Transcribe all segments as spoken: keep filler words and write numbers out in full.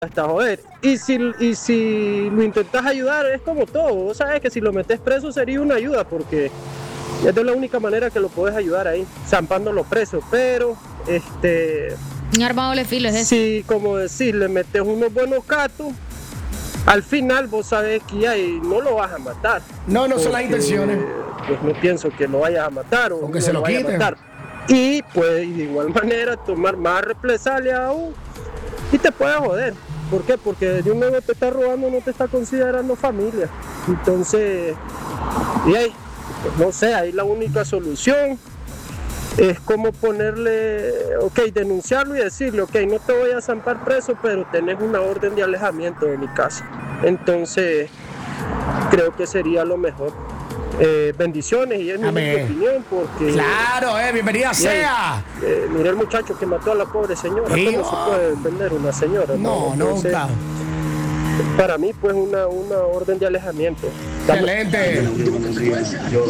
hasta joder. Y si, y si lo intentas ayudar, es como todo. Vos sabes que si lo metes preso sería una ayuda, porque es de la única manera que lo puedes ayudar ahí, zampándolo preso. Pero, este... un arma doble filo es eso. Sí, como decir, le metes unos buenos catos, al final vos sabés que ya y no lo vas a matar. No, no son las intenciones. Pues no pienso que lo vayas a matar o Aunque no se lo vaya a quiten. matar. Y pues de igual manera tomar más represalia aún y te puede joder. ¿Por qué? Porque de un nuevo te está robando, no te está considerando familia. Entonces, y ahí, pues no sé, ahí la única solución es como ponerle, ok, denunciarlo y decirle, ok, no te voy a zampar preso, pero tenés una orden de alejamiento de mi casa. Entonces, creo que sería lo mejor. Eh, bendiciones y es mi Amén. opinión porque... Claro, eh, bienvenida sea. Eh, mira el muchacho que mató a la pobre señora. Sí, ¿Cómo oh. se puede defender una señora? No, Entonces, nunca. para mí, pues, una, una orden de alejamiento. Excelente. Yo,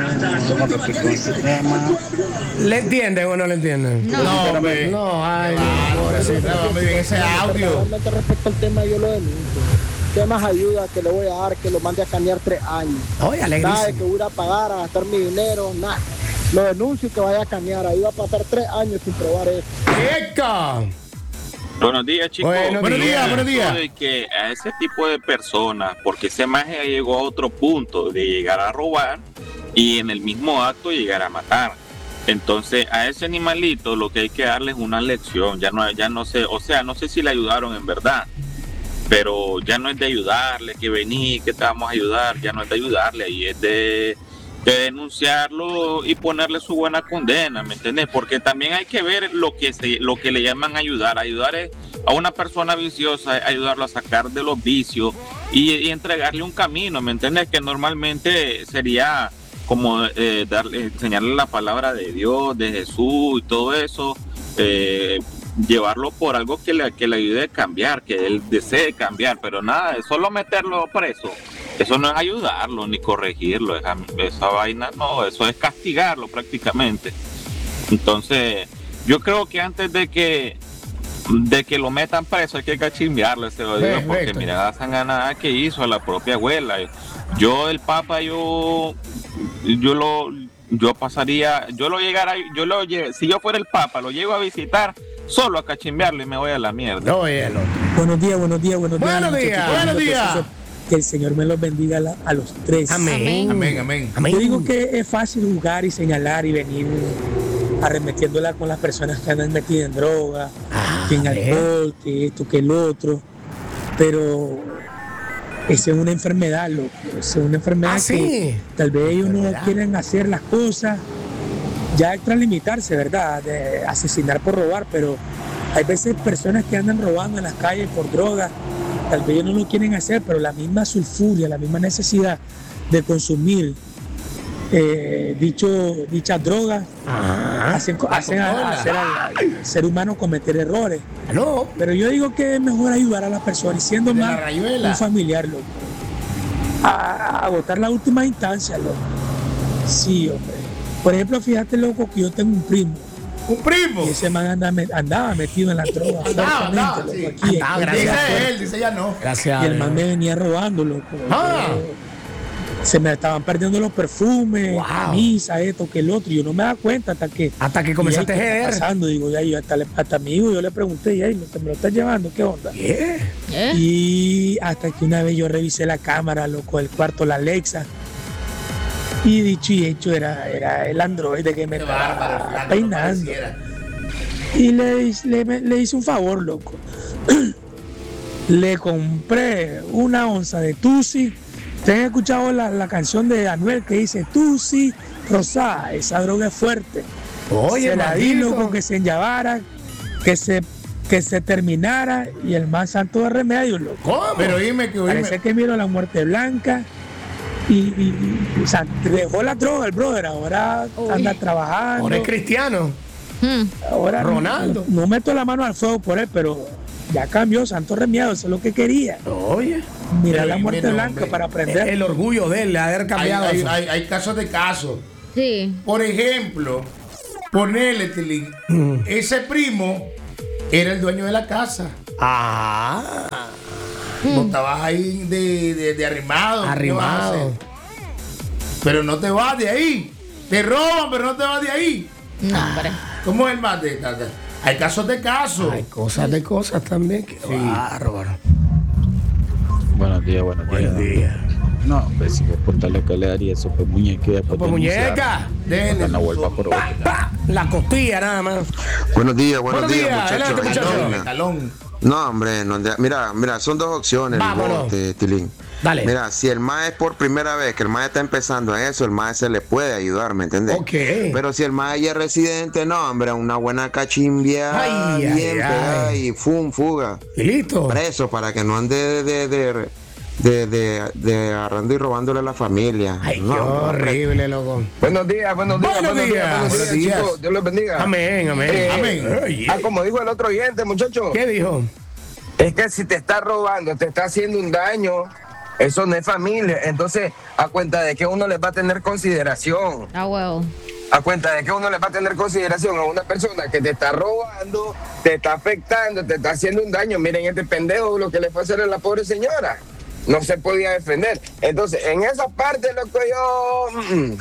con respecto a este tema, ¿Le entienden o no le entienden? No. No, hombre. No, ay, pobrecito. No, muy bien ese audio. Realmente respecto al tema yo lo denuncio. ¿Qué más ayuda que le voy a dar que lo mande a canear tres años? Oye, Nada de que alegrísimo. voy a pagar, a gastar mi dinero, nada. Lo denuncio y que vaya a canear. Ahí va a pasar tres años sin probar eso. ¡Eca! Buenos días, chicos. Buenos Yo días, buenos días. pienso de que a ese tipo de personas, porque ese maje ya llegó a otro punto de llegar a robar y en el mismo acto llegar a matar. Entonces, a ese animalito lo que hay que darle es una lección. Ya no, ya no sé, o sea, no sé si le ayudaron en verdad, pero ya no es de ayudarle, que vení, que te vamos a ayudar, ya no es de ayudarle, ahí es de, de denunciarlo y ponerle su buena condena, ¿me entiendes? Porque también hay que ver lo que se, lo que le llaman ayudar. Ayudar es a una persona viciosa, es ayudarlo a sacar de los vicios y, y entregarle un camino, ¿me entiendes? Que normalmente sería como eh, darle, enseñarle la palabra de Dios, de Jesús y todo eso, eh, llevarlo por algo que le, que le ayude a cambiar, que él desee cambiar, pero nada, es solo meterlo preso. Eso no es ayudarlo ni corregirlo, esa, esa vaina no, eso es castigarlo prácticamente. Entonces, yo creo que antes de que de que lo metan preso hay que cachimbearlo ese odio, porque Perfecto. mira la sanganada que hizo a la propia abuela. Yo, el Papa, yo yo lo yo pasaría, yo lo llegara, yo lo lle- si yo fuera el Papa, lo llego a visitar solo a cachimbearlo y me voy a la mierda. No, oye, el otro. Buenos días, buenos días, buenos días. Buenos días, muchachos. buenos días. Que el Señor me los bendiga a, la- a los tres. Amén. Amén. Amén, amén. Yo digo que es fácil jugar y señalar y venir arremetiéndola con las personas que andan metidas en droga, Ah, que en eh. alcohol, que esto, que el otro. Pero esa es una enfermedad, loco. Esa es una enfermedad Ah, que sí. tal vez ellos no Enfermedad. quieren hacer las cosas, ya extralimitarse, ¿verdad? De asesinar por robar, pero hay veces personas que andan robando en las calles por droga, tal vez ellos no lo quieren hacer, pero la misma sulfuria, la misma necesidad de consumir eh, dicho, dichas drogas Ah, hacen, hacen a- hacer al, al ser humano cometer errores. no. Pero yo digo que es mejor ayudar a las personas y siendo De la más rayuela. un familiar, loco. A, a agotar la última instancia, loco. Sí, hombre. Por ejemplo, fíjate, loco, que yo tengo un primo Un primo. y ese man anda me- andaba metido en la droga Andaba, andaba, fuertemente, sí. loco, aquí. Andaba, aquí gracias llega a fuerte. él, dice ella no. Gracias Y el man me venía robando, loco. Ah. Yo- se me estaban perdiendo los perfumes, Wow. camisa, esto, que el otro. Y yo no me daba cuenta hasta que... Hasta que comenzaste a y ahí, ¿qué está jeder. pasando? Digo, ya, yo hasta, le- hasta mi hijo yo le pregunté, y ahí, ¿me, me lo estás llevando? ¿Qué onda? ¿Qué? ¿Eh? Y hasta que una vez yo revisé la cámara, loco, del cuarto, la Alexa. Y dicho y hecho, era, era el androide que me estaba peinando. Y le, le, le hice un favor, loco. Le compré una onza de Tusi. ¿Ustedes han escuchado la, la canción de Anuel que dice Tusi Rosada? Esa droga es fuerte. Oye, se la di, maldito. loco, que se enllavara, que se, que se terminara y el más santo de remedio, loco. ¿Cómo? Pero dime que Parece que miro la muerte blanca y, y- y, o sea, dejó la droga el brother, ahora Uy. anda trabajando. ahora es cristiano. Hmm. Ahora no- Ronaldo. No, meto la mano al fuego por él, pero ya cambió, santo remedio, eso es lo que quería. Oye. Mira Pero la dime, muerte no, blanca hombre. para aprender. El orgullo de él, de haber Hay, cambiado. hay- eso. hay- hay casos de casos. Sí. Por ejemplo, ponele, Tilín, ese primo era el dueño de la casa. Ah. No estabas ahí de, de, de arrimado. ¿qué vas a hacer? Arrimado. Pero no te vas de ahí. Te roban, pero no te vas de ahí. No, hombre. ¿Cómo es el mate? Hay casos de casos. Hay cosas de cosas también. Qué bárbaro. Buenos días, buenos días. Buenos días. No, pues si me importa lo que le daría eso, pues muñeca. Pues muñeca. Denle. La vuelva por otro. Pa, la costilla nada más. Buenos días, buenos, Buenos días, días, muchachos. adelante, Ahí muchachos. está. Talón. No, hombre, no, de- mira, mira, son dos opciones, Vámonos. este, Tilín. Dale. Mira, si el mae es por primera vez, que el mae está empezando en eso, el mae se le puede ayudar, ¿me entiendes? Ok. Pero si el mae ya es residente, no, hombre, una buena cachimbia, Ay, ay, bien pegada ay. y fum, fuga. Y listo. Preso, para que no ande de, de, de, de, de, de agarrando y robándole a la familia. Ay, No, qué horrible, loco. Buenos días, buenos días, Buenos buenos días, días. buenos Buenos días, días. chicos. Dios les bendiga. Amén, amén. Eh, Amén. Ay, Ah, como dijo el otro oyente, muchachos, ¿Qué dijo? es que si te está robando, te está haciendo un daño, eso no es familia. Entonces, a cuenta de que uno les va a tener consideración, Ah, huevo. a cuenta de que uno les va a tener consideración a una persona que te está robando, te está afectando, te está haciendo un daño. Miren este pendejo lo que le fue a hacer a la pobre señora. No se podía defender. Entonces, en esa parte, lo que yo... mm,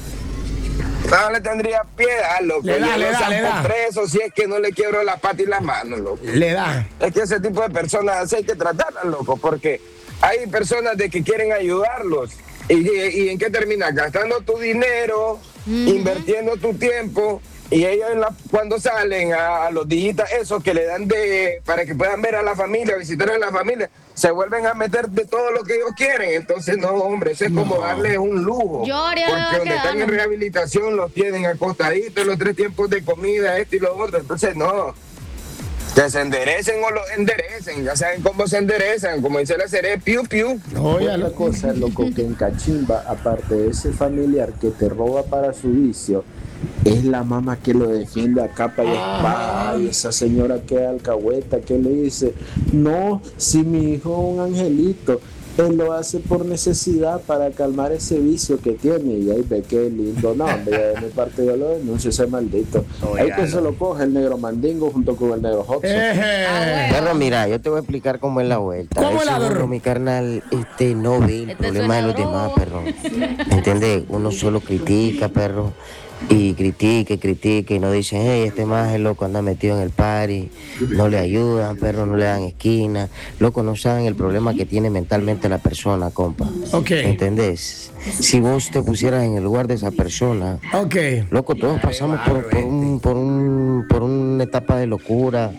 no le tendría piedad, loco. Le da, Yo le lo da, saco le da. preso si es que no le quiebro la pata y las manos, loco. Le da. Es que ese tipo de personas así hay que tratarlas, loco, porque hay personas de que quieren ayudarlos. ¿Y, y, y en qué termina? Gastando tu dinero, invirtiendo tu tiempo, y ellos en la- cuando salen a, a los dígitos esos que le dan de para que puedan ver a la familia, visitar a la familia, se vuelven a meter de todo lo que ellos quieren. Entonces, no, hombre, eso es como darles un lujo. Yo haría Porque nada donde que están en darnos. rehabilitación los tienen acostaditos, los tres tiempos de comida, esto y lo otro. Entonces, no. Que se enderecen o los enderecen, ya saben cómo se enderezan, como dice la serie, piu piu. Oye, Otra cosa, loco, que en Cachimba, aparte de ese familiar que te roba para su vicio, es la mamá que lo defiende a capa y espada. Y esa señora que es alcahueta, que le dice, no, si mi hijo es un angelito, él lo hace por necesidad para calmar ese vicio que tiene. Y ahí ve que lindo, no, hombre, ya de mi parte yo lo denuncio, ese maldito. Ahí que se lo coge el negro mandingo junto con el negro Hobson. Perro, mira, yo te voy a explicar cómo es la vuelta. ¿Cómo es la Eso vuelta? uno, mi carnal, este, no ve el Este problema de suena los demás, robo. perro. ¿Me entiendes? Uno solo critica, perro. Y critica, y critica, y no dicen, hey, este maje, loco, anda metido en el party, no le ayudan, perro, no le dan esquina, loco, no saben el problema que tiene mentalmente la persona, compa. Ok. ¿Me entendés? Si vos te pusieras en el lugar de esa persona, Ok. loco, todos pasamos por, por, un, por, un, por una etapa de locura,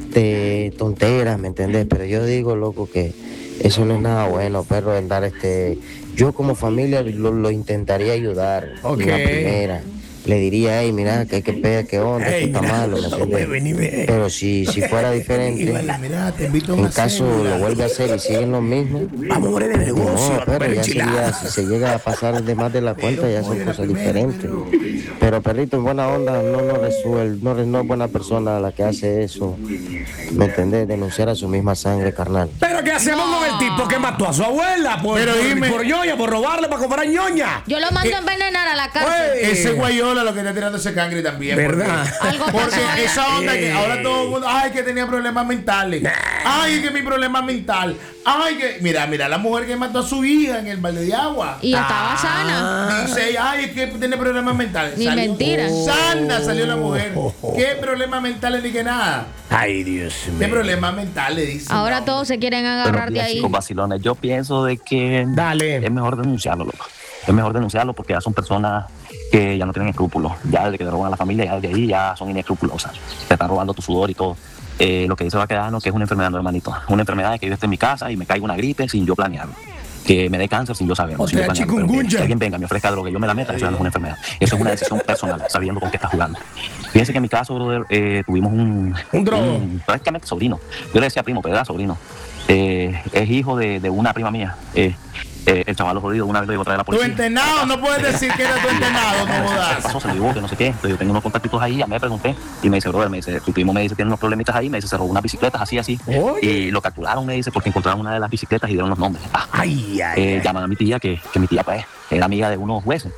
de tonteras, ¿me entendés? Pero yo digo, loco, que eso no es nada bueno, perro, el dar este... Yo como familia lo, lo intentaría ayudar. Ok. En la primera. Le diría, hey, mira, que qué pega, qué onda, Ey, esto está mira, malo, ¿me no, entiendes? vení, vení. Pero si, si fuera diferente, Mira, te invito a en una caso cena. lo vuelve a hacer y siguen los mismos, Vamos, hombre, de negocio. no, a pero comer ya sería, enchiladas. si se llega a pasar de más de la cuenta, ya son cosas diferentes. Pero perrito, en buena onda, no, no, resuel, no, no es buena persona la que hace eso. ¿Me entendés? Denunciar a su misma sangre, carnal. Pero ¿qué hacemos con el tipo que mató a su abuela? Por, Pero por, dime- por ñoña, por robarle para comprar ñoña. Yo lo mando a envenenar a la cárcel. Oye, Ese guayola lo que está tirando ese cangre también. ¿Verdad? Algo Porque, pasó porque allá. esa onda que Eh. ahora todo el mundo, ay, que tenía problemas mentales. Ay, que mi problema mental. Ay, que. Mira, mira, la mujer que mató a su hija en el balde de agua. Y estaba sana. Dice, ay, es que tiene problemas mentales. Ni mentira. Sana salió la mujer. ¿Qué problemas mentales ni que nada? Ay, Dios ¿Qué mío. problemas mentales dice? Ahora No, todos se quieren agarrar de ahí. Chicos vacilones, yo pienso de que Dale. es mejor denunciarlo, loco. Es mejor denunciarlo porque ya son personas que ya no tienen escrúpulos. Ya desde que te roban a la familia, ya desde ahí ya son inescrupulosas. Te están robando tu sudor y todo. Eh, lo que dice va a quedar, no, que es una enfermedad, no, hermanito. Una enfermedad de que yo esté en mi casa y me caiga una gripe sin yo planearlo. Que me dé cáncer sin yo saberlo. O sin yo sea, planearlo. Pero que- chikungunya. que alguien venga, me ofrezca droga y yo me la meta, eso ya no es una enfermedad. Eso es una decisión personal, sabiendo con qué estás jugando. Fíjense que en mi caso, brother, eh, tuvimos un... Un drogo. un- prácticamente sobrino. Yo le decía primo, pero era sobrino. Eh, es hijo de, de una prima mía. Eh, eh, el chaval lo jodido, una vez lo iba a traer a la Tu policía. entrenado, no puedes decir que era tu entrenado, no ¿Qué jodas. pasó? Se lo llevó, que no sé qué. Entonces yo tengo unos contactitos ahí, ya me pregunté. Y me dice, brother, me dice, tu primo me dice, tiene unos problemitas ahí. Me dice, se robó unas bicicletas, así, así. Oye. Y lo capturaron, me dice, porque encontraron una de las bicicletas y dieron los nombres. Ah, Ay, ay, eh, ay. llaman a mi tía, que, que mi tía, pues, era amiga de unos jueces.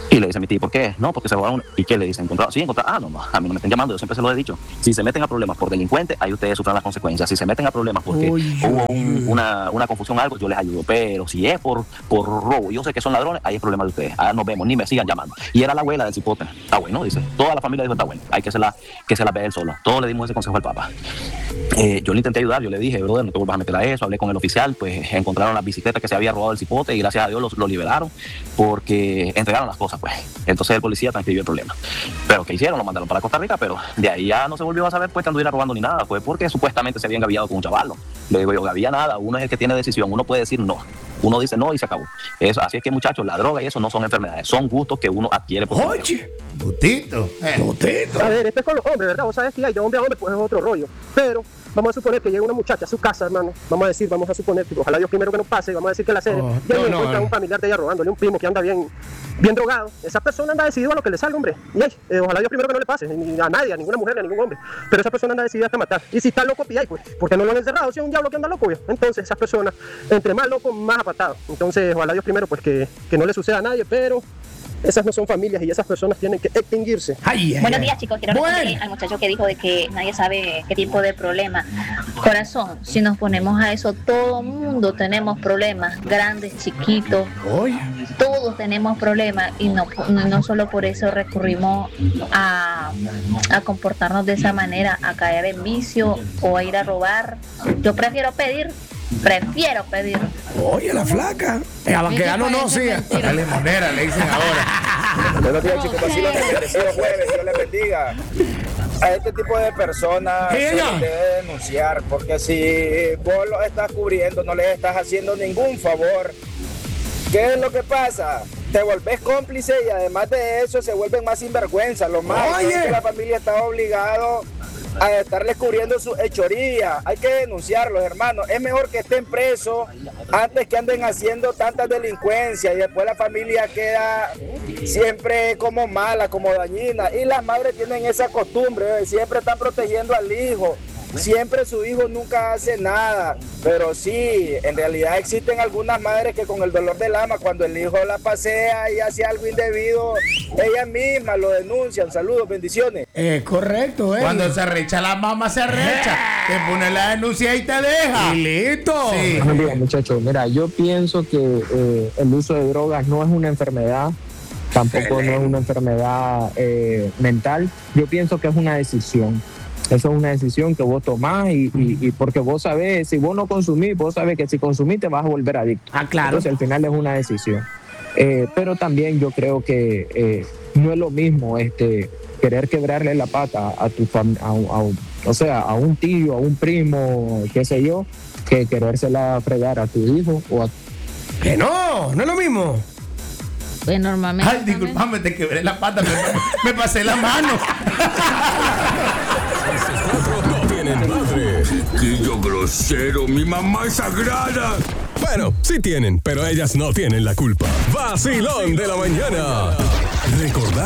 Y le dice a mi tío, ¿por qué? No, porque se robaron. ¿Y qué le dicen? ¿Encontrado? Sí, encontrado. Ah, no, no, a mí no me están llamando, yo siempre se lo he dicho. Si se meten a problemas por delincuentes, ahí ustedes sufran las consecuencias. Si se meten a problemas porque uy, hubo un, una, una confusión, algo, yo les ayudo. Pero si es por, por robo, yo sé que son ladrones, ahí es problema de ustedes. Ahora nos vemos, ni me sigan llamando. Y era la abuela del cipote. Está bueno, dice. Toda la familia dijo, está bueno, hay que se la, que se la vea él solo. Todos le dimos ese consejo al papá. Eh, yo le intenté ayudar, yo le dije, brother, no te vuelvas a meter a eso. Hablé con el oficial, pues encontraron las bicicletas que se había robado el cipote y gracias a Dios lo, lo liberaron porque entregaron las cosas, pues. Entonces el policía transcribió el problema. Pero ¿qué hicieron? Lo mandaron para Costa Rica, pero de ahí ya no se volvió a saber pues que anduviera robando ni nada. Fue porque supuestamente se habían gaviado con un chavalo. Le digo yo, gavía nada, uno es el que tiene decisión, uno puede decir no. Uno dice no y se acabó. Eso, así es que muchachos, la droga y eso no son enfermedades, son gustos que uno adquiere por su Oye, gustito, eh. gustito. A ver, esto es con los hombres, ¿verdad? Vos sabés que hay de hombre a hombre pues es otro rollo. Pero vamos a suponer que llega una muchacha a su casa, hermano. Vamos a decir, vamos a suponer, que ojalá Dios primero que nos pase, vamos a decir que la serie oh, ya no, no encuentra no. un familiar de ella robándole, un primo que anda bien, bien drogado. Esa persona anda decidida a lo que le salga, hombre. Y ay, eh, ojalá Dios primero que no le pase, ni a nadie, a ninguna mujer, ni a ningún hombre. Pero esa persona anda decidida hasta matar. Y si está loco, pillay, pues, porque no lo han encerrado, si es un diablo que anda loco, ya. Entonces, esas personas, entre más loco, más apartado. Entonces, ojalá Dios primero, pues, que, que no le suceda a nadie, pero esas no son familias y esas personas tienen que extinguirse. Ay, ay, Buenos días, chicos. Quiero responder bueno. al muchacho que dijo de que nadie sabe qué tipo de problema. Corazón, si nos ponemos a eso, todo mundo tenemos problemas, grandes, chiquitos. Oye. Todos tenemos problemas y no, no solo por eso recurrimos a, a comportarnos de esa manera, a caer en vicio o a ir a robar. Yo prefiero pedir. Prefiero pedir. Oye, la flaca. Eh, a que gano no, sí. La limonera, le dicen ahora. Buenos días, chicos. Así lo bendecido jueves. Dios les bendiga. A este tipo de personas se les debe denunciar, porque si vos los estás cubriendo, no les estás haciendo ningún favor. ¿Qué es lo que pasa? Te volvés cómplice y además de eso se vuelven más sinvergüenza. Lo más es que la familia está obligado a estarles cubriendo su hechoría. Hay que denunciarlos, hermanos. Es mejor que estén presos antes que anden haciendo tantas delincuencias y después la familia queda siempre como mala, como dañina. Y las madres tienen esa costumbre, ¿eh? Siempre están protegiendo al hijo. Siempre su hijo nunca hace nada, pero sí, en realidad existen algunas madres que con el dolor del alma, cuando el hijo la pasea y hace algo indebido, ellas mismas lo denuncian. Saludos, bendiciones. Es correcto, ¿eh? Cuando se arrecha la mamá, se arrecha, te pone la denuncia y te deja. Y listo. Sí. Buenos días, muchachos. Mira, yo pienso que eh, el uso de drogas no es una enfermedad, tampoco no es una enfermedad eh, mental. Yo pienso que es una decisión. Eso es una decisión que vos tomás y, y, y porque vos sabés, si vos no consumís, vos sabés que si consumís te vas a volver adicto. Ah, claro. Entonces al final es una decisión. Eh, pero también yo creo que eh, no es lo mismo este, querer quebrarle la pata a tu fam- a, a, o sea, a un tío, a un primo, qué sé yo, que querérsela fregar a tu hijo o a... Que no, no es lo mismo. Pues normalmente. Ay, disculpame, te quebré la pata, me, me pasé la mano. No tienen madre. Quillo grosero, mi mamá es sagrada. Bueno, sí tienen, pero ellas no tienen la culpa. Vacilón de la mañana. Recordar.